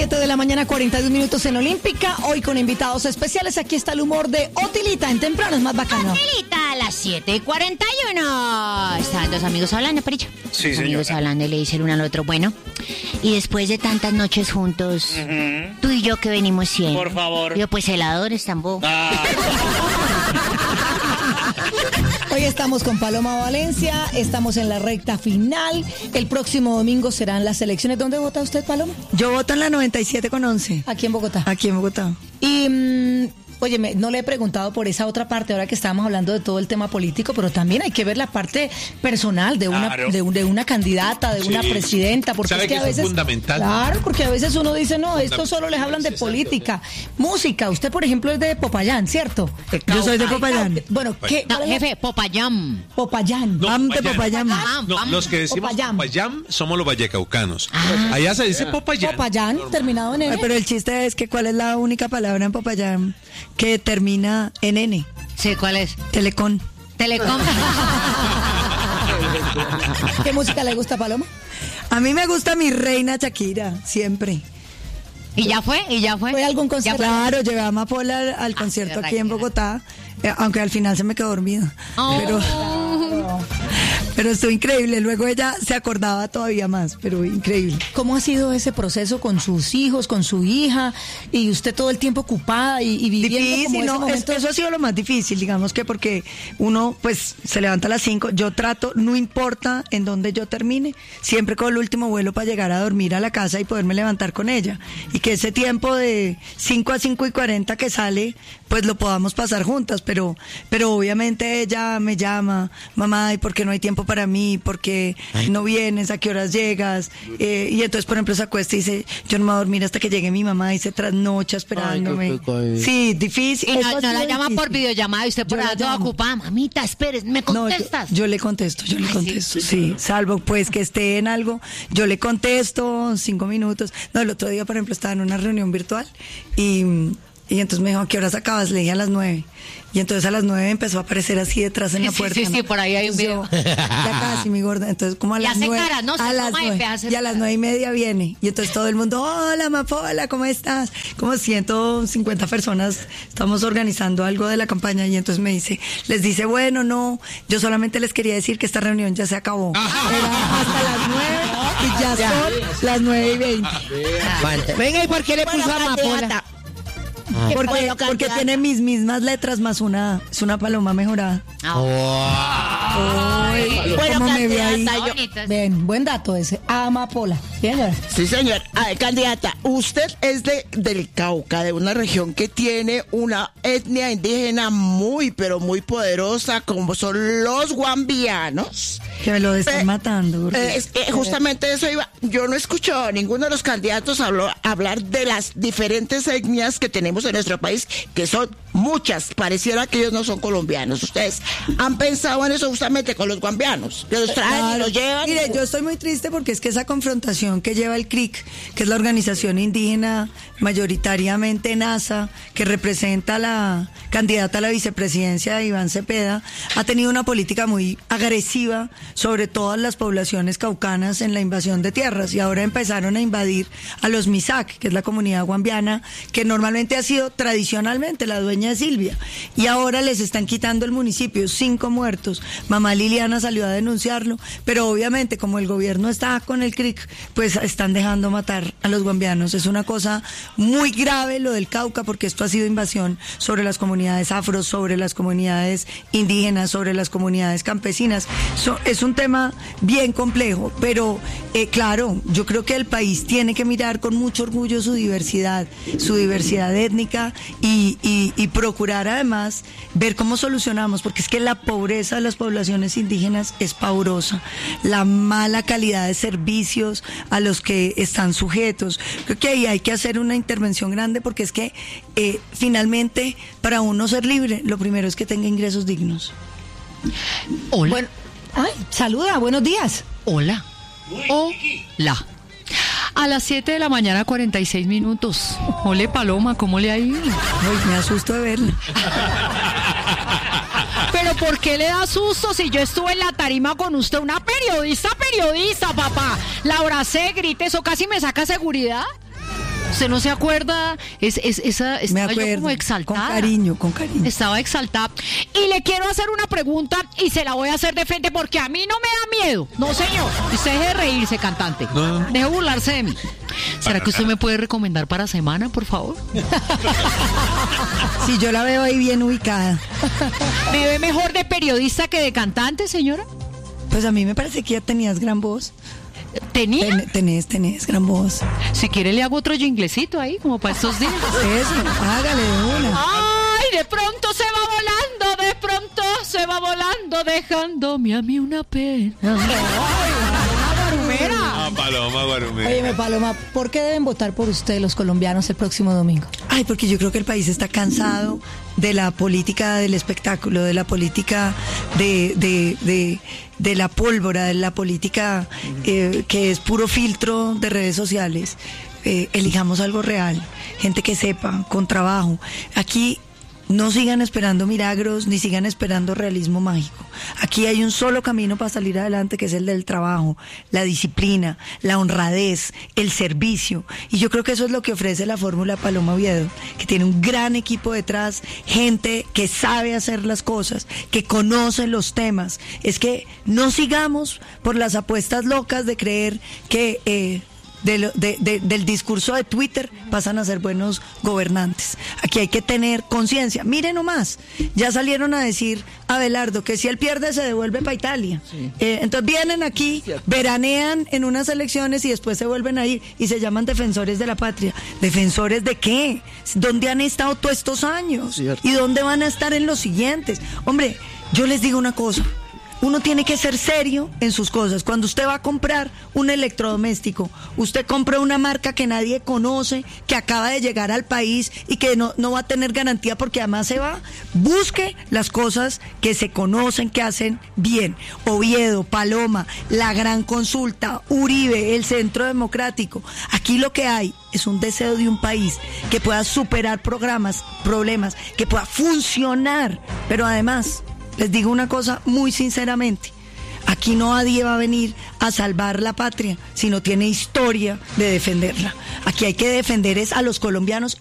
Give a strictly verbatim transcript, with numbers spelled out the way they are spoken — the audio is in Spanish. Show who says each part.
Speaker 1: siete de la mañana, cuarenta y dos minutos en Olímpica. Hoy con invitados especiales. Aquí está el humor de Otilita en Temprano, es más bacano.
Speaker 2: Otilita a las siete y cuarenta y uno. Estaban dos amigos hablando, Pericho.
Speaker 3: Sí,
Speaker 2: dos
Speaker 3: señora.
Speaker 2: amigos hablando y le dice el uno al otro, bueno, y después de tantas noches juntos,
Speaker 3: Uh-huh.
Speaker 2: tú y yo que venimos siempre.
Speaker 3: Por favor.
Speaker 2: Yo, pues heladores tampoco.
Speaker 3: Ah.
Speaker 1: Hoy estamos con Paloma Valencia, estamos en la recta final. El próximo domingo serán las elecciones. ¿Dónde vota usted, Paloma?
Speaker 4: Yo voto en la noventa y siete con once.
Speaker 1: Aquí en Bogotá.
Speaker 4: Aquí en Bogotá.
Speaker 1: Y, mm, oye, me- no le he preguntado por esa otra parte, ahora que estábamos hablando de todo el tema político, pero también hay que ver la parte personal de una,
Speaker 3: Claro.
Speaker 1: de, un- de una candidata, de
Speaker 5: Sí.
Speaker 1: una presidenta. Porque
Speaker 5: ¿Sabe
Speaker 1: es que,
Speaker 5: que
Speaker 1: a
Speaker 5: eso es
Speaker 1: veces.
Speaker 5: fundamental?
Speaker 1: Claro, porque a veces uno dice, no, esto solo les hablan de política. Música, usted, por ejemplo, es de Popayán, ¿cierto?
Speaker 4: Yo soy de Popayán.
Speaker 1: Bueno, ¿qué?
Speaker 2: No,
Speaker 1: cuál es la-
Speaker 2: jefe, Popayán.
Speaker 1: Popayán.
Speaker 5: No,
Speaker 4: Am de
Speaker 5: Popayán.
Speaker 4: Popayán.
Speaker 5: No, los que decimos
Speaker 1: Popayán.
Speaker 5: Popayán somos los vallecaucanos.
Speaker 2: Ah.
Speaker 5: Allá se dice Popayán.
Speaker 1: Popayán, terminado en
Speaker 4: Ay,
Speaker 1: N.
Speaker 4: pero el chiste es que ¿cuál es la única palabra en Popayán que termina en N?
Speaker 2: Sí, ¿cuál es?
Speaker 4: Telecom.
Speaker 2: Telecom.
Speaker 1: ¿Qué música le gusta, Paloma?
Speaker 4: A mí me gusta mi reina Shakira, siempre.
Speaker 2: ¿Y ya fue? ¿Y ya fue?
Speaker 1: ¿Fue algún
Speaker 2: ¿Ya
Speaker 1: concierto?
Speaker 2: fue?
Speaker 4: Claro, llevé a Amapola al, al concierto
Speaker 2: qué
Speaker 4: aquí en
Speaker 2: raquera.
Speaker 4: Bogotá, eh, aunque al final se me quedó dormida.
Speaker 2: Oh.
Speaker 4: Pero, pero estuvo increíble. Luego ella se acordaba todavía más, pero increíble.
Speaker 1: ¿Cómo ha sido ese proceso con sus hijos, con su hija, y usted todo el tiempo ocupada y, y viviendo como
Speaker 4: Difícil,
Speaker 1: ese
Speaker 4: ¿no? Es-
Speaker 1: momento?
Speaker 4: eso ha sido lo más difícil, digamos que porque uno pues se levanta a las cinco, yo trato, no importa en dónde yo termine, siempre con el último vuelo para llegar a dormir a la casa y poderme levantar con ella, y que ese tiempo de cinco a cinco y cuarenta que sale, pues lo podamos pasar juntas, pero pero obviamente ella me llama, mamá, ¿y por qué no hay tiempo para mí? ¿Por qué no vienes? ¿A qué horas llegas? Eh, y entonces, por ejemplo, se acuesta y dice, yo no me voy a dormir hasta que llegue mi mamá, y se trasnocha esperándome. Sí, difícil.
Speaker 2: Y no,
Speaker 4: Eso ha
Speaker 2: no la
Speaker 4: sido
Speaker 2: llama por
Speaker 4: difícil.
Speaker 2: videollamada y usted por
Speaker 4: Yo la
Speaker 2: allá toda
Speaker 4: llamo.
Speaker 2: ocupada. Mamita, espere, ¿me
Speaker 4: No, yo,
Speaker 2: contestas?
Speaker 4: yo le contesto, yo le
Speaker 2: Ay,
Speaker 4: contesto,
Speaker 2: sí.
Speaker 4: sí, salvo pues que esté en algo, yo le contesto cinco minutos. No, el otro día, por ejemplo, estaba en una reunión virtual y, y entonces me dijo, ¿a qué horas acabas? Le dije a las nueve. Y entonces a las nueve empezó a aparecer así detrás en la
Speaker 2: Sí,
Speaker 4: puerta.
Speaker 2: sí, sí,
Speaker 4: ¿no?
Speaker 2: por ahí hay un
Speaker 4: Entonces yo, ya casi, mi gorda. Entonces como a
Speaker 2: Y
Speaker 4: las
Speaker 2: hace
Speaker 4: nueve.
Speaker 2: cara, ¿no? Se
Speaker 4: a las
Speaker 2: toma y
Speaker 4: nueve.
Speaker 2: empieza a hacer
Speaker 4: Y a las
Speaker 2: cara.
Speaker 4: nueve y media viene. Y entonces todo el mundo, hola, Mapola, ¿cómo estás? Como ciento cincuenta personas estamos organizando algo de la campaña. Y entonces me dice, les dice, bueno, no, yo solamente les quería decir que esta reunión ya se acabó. Era hasta las nueve y ya son las nueve y veinte.
Speaker 6: Venga, ¿y por qué le puso a Amapola?
Speaker 4: Porque,
Speaker 6: Bueno,
Speaker 4: porque
Speaker 6: candidata.
Speaker 4: tiene mis mismas letras más una, es una paloma mejorada. Ay,
Speaker 6: Bueno,
Speaker 4: ¿cómo me ve ahí?
Speaker 6: candidata, yo-
Speaker 2: Bonitas.
Speaker 1: Bien, buen dato ese. Amapola. Bien, señora.
Speaker 6: Sí, señor. A ver, candidata, usted es de del Cauca, de una región que tiene una etnia indígena muy, pero muy poderosa, como son los guambianos.
Speaker 4: Que me lo están
Speaker 6: Eh,
Speaker 4: matando. gordo.
Speaker 6: Eh, es que justamente eso iba. Yo no escucho a ninguno de los candidatos habló- hablar de las diferentes etnias que tenemos en nuestro país, que son muchas. Pareciera que ellos no son colombianos. Ustedes han pensado en eso justamente con los guambianos, que los traen y
Speaker 4: Claro.
Speaker 6: los llevan.
Speaker 4: Mire, yo estoy muy triste porque es que esa confrontación que lleva el C R I C, que es la organización indígena mayoritariamente NASA, que representa a la candidata a la vicepresidencia de Iván Cepeda, ha tenido una política muy agresiva sobre todas las poblaciones caucanas en la invasión de tierras, y ahora empezaron a invadir a los Misak, que es la comunidad guambiana, que normalmente ha sido tradicionalmente la dueña de Silvia, y ahora les están quitando el municipio, cinco muertos. Mamá Liliana salió a denunciarlo, pero obviamente como el gobierno está con el C R I C, pues están dejando matar a los guambianos. Es una cosa muy grave lo del Cauca, porque esto ha sido invasión sobre las comunidades afro, sobre las comunidades indígenas, sobre las comunidades campesinas. So- es un tema bien complejo, pero eh, claro, yo creo que el país tiene que mirar con mucho orgullo su diversidad, su diversidad étnica, y, y, y procurar además ver cómo solucionamos, porque es que la pobreza de las poblaciones indígenas es pavorosa, la mala calidad de servicios a los que están sujetos. Creo que ahí hay que hacer una intervención grande, porque es que eh, finalmente para uno ser libre, lo primero es que tenga ingresos dignos.
Speaker 2: Hola.
Speaker 1: Bueno, ay, saluda, buenos días.
Speaker 7: Hola. Hola. A las siete de la mañana, cuarenta y seis minutos. Ole, Paloma, ¿cómo le ha ido?
Speaker 4: Ay, me asusto de verla.
Speaker 7: Pero ¿por qué le da susto si yo estuve en la tarima con usted? Una periodista, periodista, papá. La abracé, grité, eso casi me saca seguridad. ¿Usted no se acuerda? Es, es, esa,
Speaker 4: Me
Speaker 7: estaba yo
Speaker 4: acuerdo.
Speaker 7: como exaltada.
Speaker 4: Con cariño, con cariño.
Speaker 7: Estaba exaltada. Y le quiero hacer una pregunta y se la voy a hacer de frente porque a mí no me da miedo. No, señor. Usted deje de reírse, cantante.
Speaker 5: No.
Speaker 7: Deje de burlarse de mí. ¿Será que usted me puede recomendar para semana, por favor?
Speaker 4: Sí, yo la veo ahí bien ubicada.
Speaker 7: ¿Me ve mejor de periodista que de cantante, señora?
Speaker 4: Pues a mí me parece que ya tenías gran voz.
Speaker 7: ¿Tenía?
Speaker 4: Ten- tenés, tenés gran voz.
Speaker 7: Si quiere le hago otro jinglecito ahí, como para estos días.
Speaker 4: Eso, hágale de una.
Speaker 7: ¡Ay! De pronto se va volando, de pronto se va volando, dejándome a mí una pena.
Speaker 5: Ah, Paloma Guarumera.
Speaker 1: Óyeme, Paloma, ¿por qué deben votar por usted los colombianos el próximo domingo?
Speaker 4: Ay, porque yo creo que el país está cansado de la política del espectáculo, de la política de, de, de, de la pólvora, de la política eh, que es puro filtro de redes sociales. Eh, elijamos algo real, gente que sepa, con trabajo. Aquí no sigan esperando milagros ni sigan esperando realismo mágico. Aquí hay un solo camino para salir adelante, que es el del trabajo, la disciplina, la honradez, el servicio. Y yo creo que eso es lo que ofrece la fórmula Paloma Oviedo, que tiene un gran equipo detrás, gente que sabe hacer las cosas, que conoce los temas. Es que no sigamos por las apuestas locas de creer que... Eh, De lo, de, de, del discurso de Twitter pasan a ser buenos gobernantes. Aquí hay que tener conciencia. Miren nomás, ya salieron a decir Abelardo que si él pierde se devuelve para Italia. Sí. Eh, entonces vienen aquí, veranean en unas elecciones y después se vuelven a ir y se llaman defensores de la patria. ¿Defensores de qué? ¿Dónde han estado todos estos años? Cierto. ¿Y dónde van a estar en los siguientes? Hombre, yo les digo una cosa. Uno tiene que ser serio en sus cosas. Cuando usted va a comprar un electrodoméstico, usted compra una marca que nadie conoce, que acaba de llegar al país y que no, no va a tener garantía porque además se va. Busque las cosas que se conocen, que hacen bien. Oviedo, Paloma, la Gran Consulta, Uribe, el Centro Democrático. Aquí lo que hay es un deseo de un país que pueda superar programas, problemas, que pueda funcionar, pero además... Les digo una cosa muy sinceramente, aquí no nadie va a venir a salvar la patria si no tiene historia de defenderla. Aquí hay que defender es a los colombianos